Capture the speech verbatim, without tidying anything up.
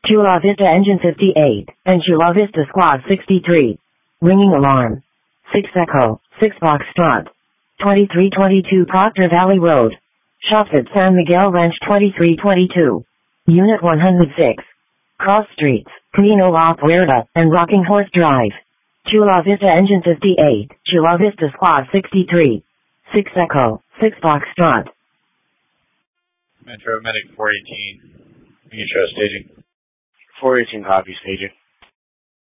Chula Vista Engine fifty-eight, and Chula Vista Squad sixty-three. Ringing alarm. six Echo, six Foxtrot. twenty-three twenty-two Proctor Valley Road. Shopford San Miguel Ranch twenty-three twenty-two. Unit one hundred six. Cross Streets, Camino La Puerta, and Rocking Horse Drive. Chula Vista Engine fifty-eight, Chula Vista Squad sixty-three. six Echo, six Foxtrot. Metro Medic four eighteen. Intro staging. four eighteen copy, staging.